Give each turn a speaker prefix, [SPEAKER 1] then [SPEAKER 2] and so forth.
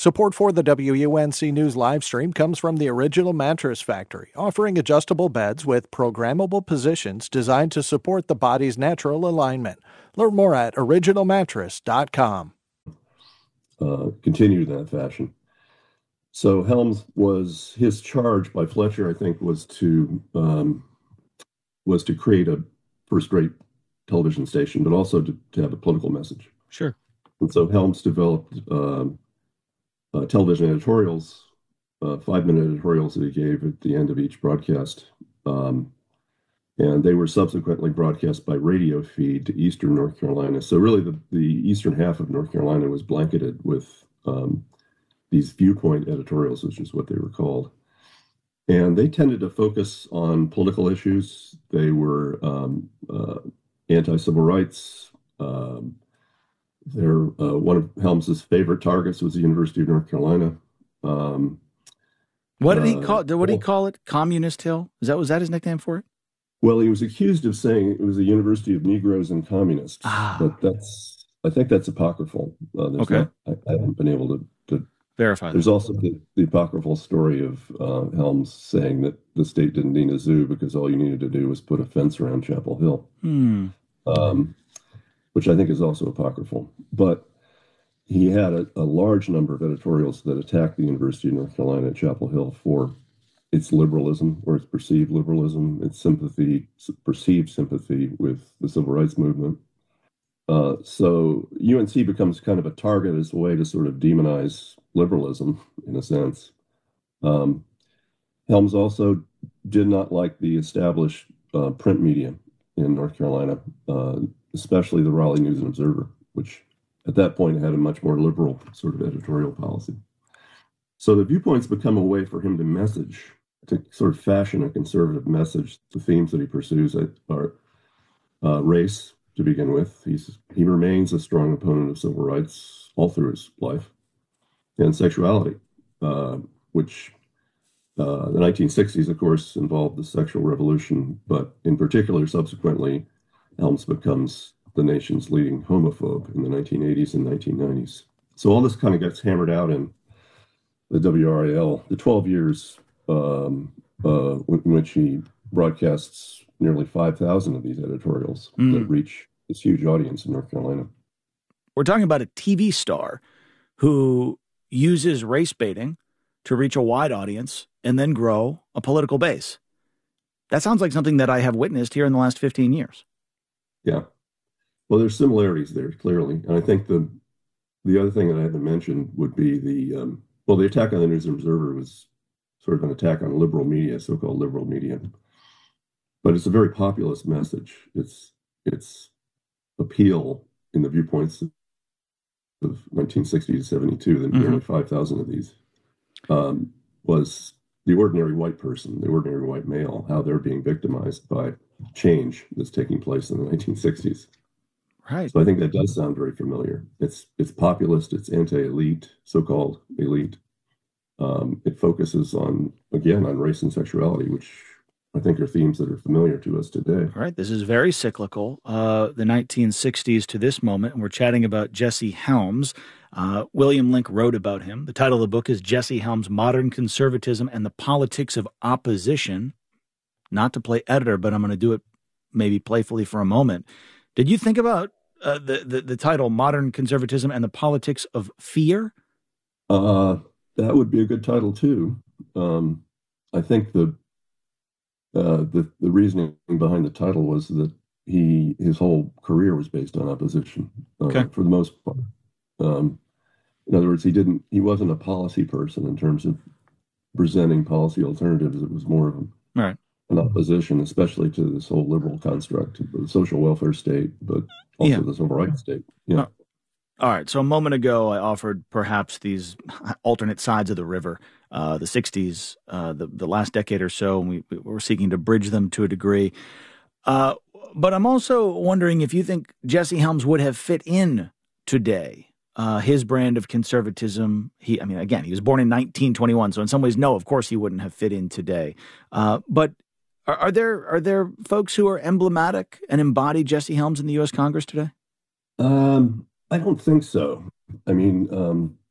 [SPEAKER 1] Support for the WUNC News live stream comes from the Original Mattress Factory, offering adjustable beds with programmable positions designed to support the body's natural alignment. Learn more at originalmattress.com.
[SPEAKER 2] Continued in that fashion. So Helms was his charge by Fletcher, I think, was to create a first-rate television station, but also to have a political message.
[SPEAKER 1] Sure.
[SPEAKER 2] And so Helms developed television editorials, 5-minute editorials that he gave at the end of each broadcast. And they were subsequently broadcast by radio feed to eastern North Carolina. So really the eastern half of North Carolina was blanketed with these viewpoint editorials, which is what they were called. And they tended to focus on political issues. They were anti-civil rights. One of Helms's favorite targets was the University of North Carolina.
[SPEAKER 3] What did he call? What did he call it? Communist Hill? Was that his nickname for it?
[SPEAKER 2] Well, he was accused of saying it was a University of Negroes and Communists, but I think that's apocryphal.
[SPEAKER 3] Okay,
[SPEAKER 2] I haven't been able to
[SPEAKER 3] verify that.
[SPEAKER 2] There's also the apocryphal story of Helms saying that the state didn't need a zoo because all you needed to do was put a fence around Chapel Hill, which I think is also apocryphal. But he had a large number of editorials that attacked the University of North Carolina at Chapel Hill for its liberalism, or its perceived liberalism, its perceived sympathy with the civil rights movement. So UNC becomes kind of a target as a way to sort of demonize liberalism, in a sense. Helms also did not like the established print media in North Carolina, especially the Raleigh News and Observer, which at that point had a much more liberal sort of editorial policy. So the viewpoints become a way for him to message, to sort of fashion a conservative message. The themes that he pursues are race, to begin with. He remains a strong opponent of civil rights all through his life, and sexuality, which the 1960s, of course, involved the sexual revolution, but in particular, subsequently, Helms becomes the nation's leading homophobe in the 1980s and 1990s. So all this kind of gets hammered out in the WRAL, the 12 years in which he broadcasts nearly 5,000 of these editorials that reach this huge audience in North Carolina.
[SPEAKER 3] We're talking about a TV star who uses race baiting to reach a wide audience and then grow a political base. That sounds like something that I have witnessed here in the last 15 years.
[SPEAKER 2] Yeah. Well, there's similarities there, clearly. And I think the other thing that I had to mention would be the attack on the News and Observer was sort of an attack on liberal media, so-called liberal media. But it's a very populist message. Its appeal in the viewpoints of 1960 to 72, the nearly 5,000 of these, was the ordinary white person, the ordinary white male, how they're being victimized by change that's taking place in the 1960s.
[SPEAKER 3] Right.
[SPEAKER 2] So I think that does sound very familiar. It's populist, it's anti-elite, so-called elite. It focuses on race and sexuality, which I think are themes that are familiar to us today.
[SPEAKER 3] All right. This is very cyclical, the 1960s to this moment. And we're chatting about Jesse Helms. William Link wrote about him. The title of the book is Jesse Helms, Modern Conservatism and the Politics of Opposition. Not to play editor, but I'm going to do it maybe playfully for a moment. Did you think about the title, Modern Conservatism and the Politics of Fear?
[SPEAKER 2] That would be a good title, too. I think the reasoning behind the title was that his whole career was based on opposition, for the most part. In other words, he wasn't a policy person in terms of presenting policy alternatives. It was more of an opposition, especially to this whole liberal construct of the social welfare state, but also the civil rights state. Yeah.
[SPEAKER 3] All right. So a moment ago, I offered perhaps these alternate sides of the river, the 60s, the last decade or so, and we're seeking to bridge them to a degree. But I'm also wondering if you think Jesse Helms would have fit in today, his brand of conservatism. He was born in 1921, so in some ways, no, of course he wouldn't have fit in today. But are there folks who are emblematic and embody Jesse Helms in the U.S. Congress today?
[SPEAKER 2] I don't think so. I mean,